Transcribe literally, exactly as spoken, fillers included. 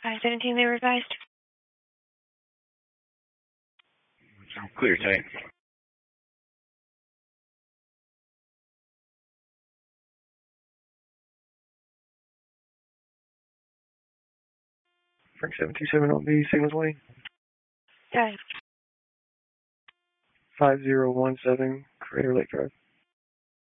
five seventeen, they revised. Clear tight. Frank seven two seven on B, Signals Way. Got it. five zero one seven, Crater Lake Drive.